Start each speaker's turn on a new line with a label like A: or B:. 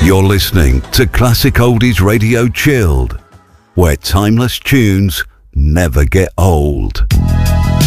A: You're listening to Classic Oldies Radio Chilled, where timeless tunes never get old.